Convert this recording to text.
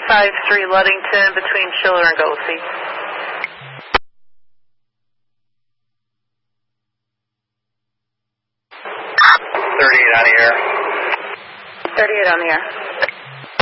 353 Ludington between Schiller and Goldsie. 38 on the air. 38 on the air.